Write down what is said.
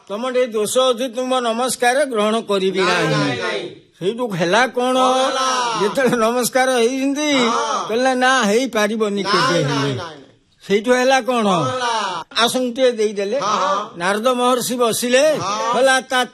ତମ ଟିକେ ଦୋଷ ଅଛି, ତୁମ ନମସ୍କାର ଗ୍ରହଣ କରିବି ନାହିଁ। ସେଇଠୁ ହେଲା କଣ, ଯେତେବେଳେ ନମସ୍କାର ହେଇଛନ୍ତି କହିଲେ ନା ହେଇପାରିବନି କେବେ ହେଲେ। ସେଇଠୁ ହେଲା କଣ, ଆସନ ଟିକେ ଦେଇଦେଲେ। ନାରଦ ମହର୍ଷି ବସିଲେ, କହିଲା ତା